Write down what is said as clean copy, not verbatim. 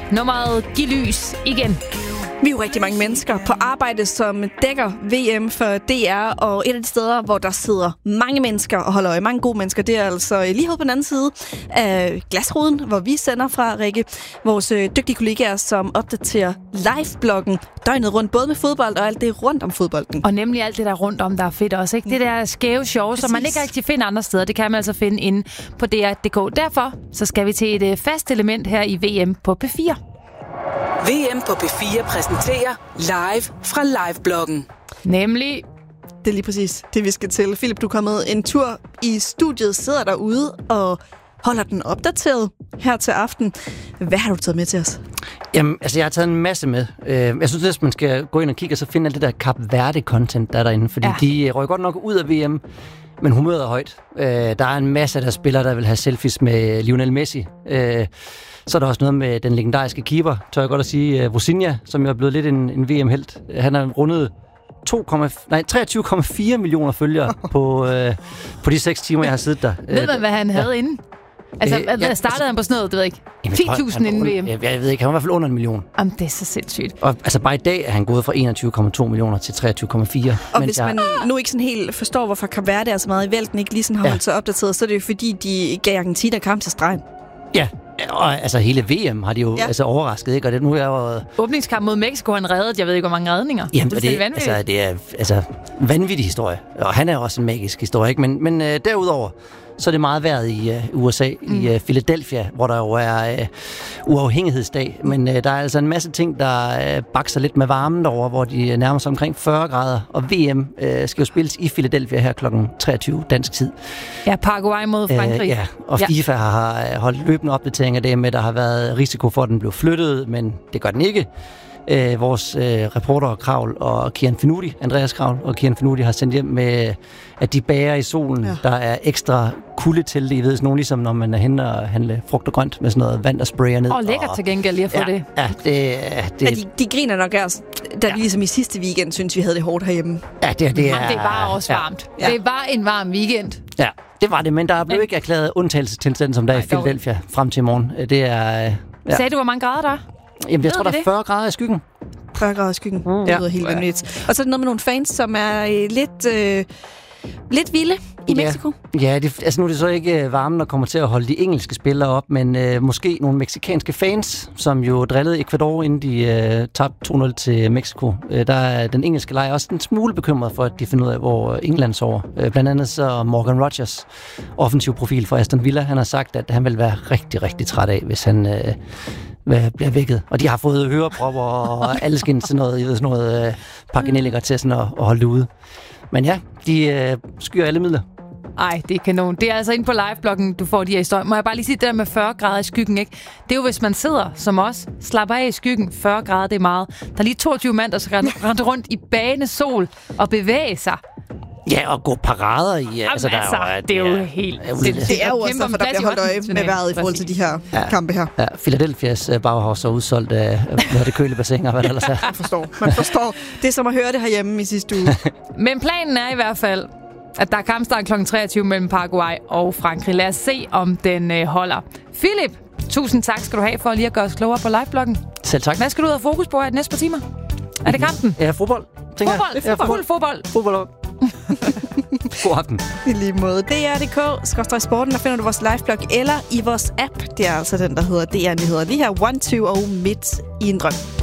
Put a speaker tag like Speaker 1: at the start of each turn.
Speaker 1: nummeret Giv lys igen.
Speaker 2: Vi er jo rigtig mange mennesker på arbejde, som dækker VM for DR, og et af de steder, hvor der sidder mange mennesker og holder øje, mange gode mennesker, det er altså lige herude på den anden side af glasruden, hvor vi sender fra, Rikke. Vores dygtige kollegaer, som opdaterer live-bloggen døgnet rundt, både med fodbold og alt det rundt om fodbolden.
Speaker 1: Og nemlig alt det der rundt om, der er fedt også, ikke? Det der skæve show, som man ikke rigtig finder andre steder, det kan man altså finde inde på DR.dk. Derfor så skal vi til et fast element her i VM på P4.
Speaker 3: VM på P4 præsenterer live fra live-bloggen.
Speaker 1: Nemlig...
Speaker 2: Det er lige præcis det, vi skal til. Philip, du er kommet en tur i studiet, sidder derude og holder den opdateret her til aften. Hvad har du taget med til os?
Speaker 4: Jamen, altså jeg har taget en masse med. Jeg synes, at man skal gå ind og kigge og så finde alt det der Kap Verde-content, der er derinde. Fordi de røg godt nok ud af VM, men humøret er højt. Der er en masse af der spillere, der vil have selfies med Lionel Messi. Så er der også noget med den legendariske keeper, tør jeg godt at sige, Vozinha, som jo er blevet lidt en VM-helt. Han har rundet 23,4 millioner følgere på de 6 timer, jeg har siddet der.
Speaker 1: Ved man, hvad han havde inden? Altså, startede han på sådan noget, det ved jeg ikke, 10.000 inden VM?
Speaker 4: Jeg ved ikke, han var i hvert fald under 1 million.
Speaker 1: Jamen, det er så sindssygt.
Speaker 4: Og altså bare i dag er han gået fra 21,2 millioner til 23,4.
Speaker 2: Og hvis man nu ikke sådan helt forstår, hvorfor Kap Verde er så meget i vælten, ikke lige sådan har holdt sig opdateret, så er det jo fordi, de gav Argentina kamp til stregen.
Speaker 4: Ja, og altså hele VM har de jo overrasket, ikke? Og det nu er jo...
Speaker 1: Åbningskamp mod Mexico, han reddede, jeg ved ikke, hvor mange redninger.
Speaker 4: Jamen, det er vanvittig historie. Og han er jo også en magisk historie, ikke? Men derudover, så er det meget været i USA, i Philadelphia, hvor der jo er uafhængighedsdag. Men der er altså en masse ting, der bakser lidt med varmen derovre, hvor de nærmer sig omkring 40 grader. Og VM skal jo spilles i Philadelphia her kl. 23 dansk tid.
Speaker 1: Ja, Paraguay mod Frankrig.
Speaker 4: Og FIFA har holdt løbende opdateringer af det med, der har været risiko for, at den blev flyttet, men det gør den ikke. Vores reporter Kravl og Kian Finuti, Andreas Kravl og Kian Finuti har sendt hjem med, at de bager i solen. Ja. Der er ekstra kulde til det. I ved sådan nogen, ligesom når man er henne og handler frugt og grønt med sådan noget vand, der sprayer ned.
Speaker 1: Lækkert til gengæld lige at få det.
Speaker 2: Ja, de griner nok også, da vi ligesom i sidste weekend synes vi havde det hårdt herhjemme.
Speaker 4: Ja, det
Speaker 1: var også varmt. Ja. Det var en varm weekend.
Speaker 4: Ja, det var det, men der blev ikke erklæret undtagelsestilstand, som der er i Philadelphia frem til i morgen. Det er...
Speaker 1: Sagde du, hvor mange grader der er?
Speaker 4: Jamen, jeg tror, der er 40 grader i skyggen.
Speaker 2: 40 grader i skyggen. Det lyder helt vanvittigt. Og så er det noget med nogle fans, som er lidt vilde i Mexico. Ja,
Speaker 4: nu er det så ikke varmen, der kommer til at holde de engelske spillere op, men måske nogle mexikanske fans, som jo drillede Ecuador, inden de tabte 2-0 til Mexico. Der er den engelske lejr også en smule bekymret for, at de finder ud af, hvor England sover. Blandt andet så Morgan Rogers, offensiv profil for Aston Villa, han har sagt, at han vil være rigtig, rigtig træt af, hvis han... bliver vækket. Og de har fået hørepropper og alskens sådan noget pakkenelliger til sådan at holde det ude. Men ja, de skyer alle midler.
Speaker 1: Ej, det er kanon. Det er altså inde på live-bloggen, du får de her historier. Må jeg bare lige sige det der med 40 grader i skyggen, ikke? Det er jo, hvis man sidder som os, slapper af i skyggen. 40 grader, det er meget. Der er lige 22 mand, der skal rende rundt i bagende sol og bevæge sig.
Speaker 4: Ja, og gå parader i...
Speaker 1: det er jo helt...
Speaker 2: Det er jo også derfor, der bliver holdt øje med vejret i forhold til de her kampe her.
Speaker 4: Ja, Philadelphias Bauhaus er udsolgt af det kølebassin og hvad der ellers er.
Speaker 2: Man forstår. Det er som at høre det herhjemme i sidste uge.
Speaker 1: Men planen er i hvert fald, at der er kampstart kl. 23 mellem Paraguay og Frankrig. Lad os se, om den holder. Philip, tusind tak skal du have for lige at gøre os klogere på live-bloggen.
Speaker 4: Selv tak.
Speaker 1: Hvad skal du ud og fokus på her de næste par timer? Er det kampen?
Speaker 4: Ja, fodbold. Fodbold. God aften.
Speaker 2: I lige måde. DR.dk/sporten, der finder du vores liveblog, eller i vores app. Det er altså den, der hedder DR Nyheder. Lige her 1, 2 og midt i en drøm.